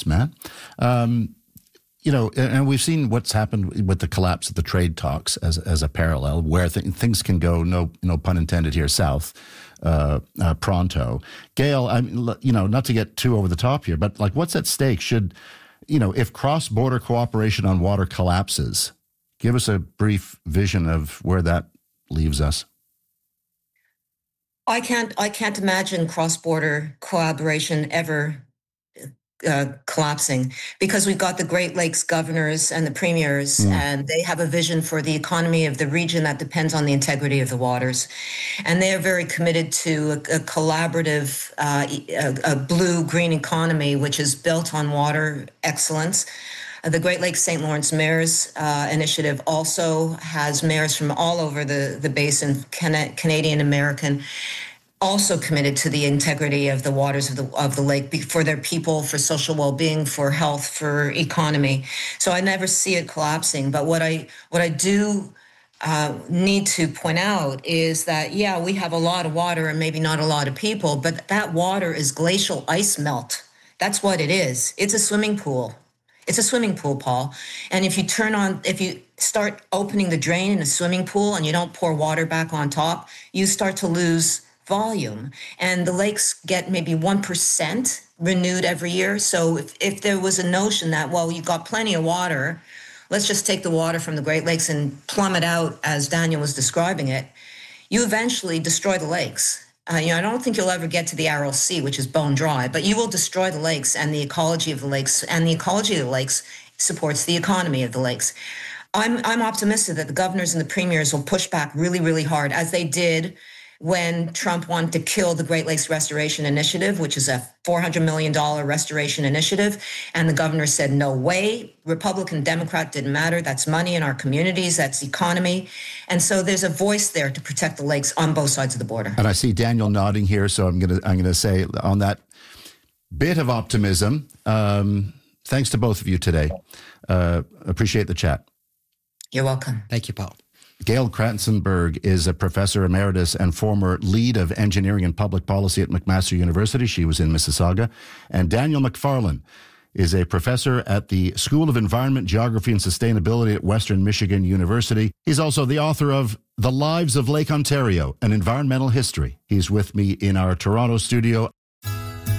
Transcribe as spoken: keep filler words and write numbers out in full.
sense, man. Um, you know, and we've seen what's happened with the collapse of the trade talks as as a parallel, where th- things can go, no no pun intended here, south uh, uh, pronto. Gail, I mean, you know, not to get too over the top here, but like, what's at stake? Should, you know, if cross-border cooperation on water collapses, give us a brief vision of where that leaves us. I can't. I can't imagine cross-border collaboration ever uh, collapsing, because we've got the Great Lakes governors and the premiers, mm. and they have a vision for the economy of the region that depends on the integrity of the waters, and they are very committed to a, a collaborative, uh, a, a blue-green economy which is built on water excellence. The Great Lakes Saint Lawrence Mayors uh, Initiative also has mayors from all over the, the basin, Can- Canadian American, also committed to the integrity of the waters of the of the lake for their people, for social well-being, for health, for economy. So I never see it collapsing. But what I what I do uh, need to point out is that, yeah, we have a lot of water and maybe not a lot of people, but that water is glacial ice melt. That's what it is. It's a swimming pool. It's a swimming pool, Paul. And if you turn on, if you start opening the drain in a swimming pool and you don't pour water back on top, you start to lose volume. And the lakes get maybe one percent renewed every year. So if, if there was a notion that, well, you've got plenty of water, let's just take the water from the Great Lakes and plumb it out, as Daniel was describing it, you eventually destroy the lakes. Uh, you know, I don't think you'll ever get to the Aral Sea, which is bone dry, but you will destroy the lakes and the ecology of the lakes, and the ecology of the lakes supports the economy of the lakes. I'm I'm optimistic that the governors and the premiers will push back really, really hard, as they did when Trump wanted to kill the Great Lakes Restoration Initiative, which is a four hundred million dollars restoration initiative. And the governor said, no way, Republican, Democrat, didn't matter. That's money in our communities. That's economy. And so there's a voice there to protect the lakes on both sides of the border. And I see Daniel nodding here, so I'm going to I'm going to say on that bit of optimism, um, thanks to both of you today. Uh, appreciate the chat. You're welcome. Thank you, Paul. Gail Kratzenberg is a professor emeritus and former lead of engineering and public policy at McMaster University. She was in Mississauga. And Daniel McFarlane is a professor at the School of Environment, Geography, and Sustainability at Western Michigan University. He's also the author of The Lives of Lake Ontario, An Environmental History. He's with me in our Toronto studio.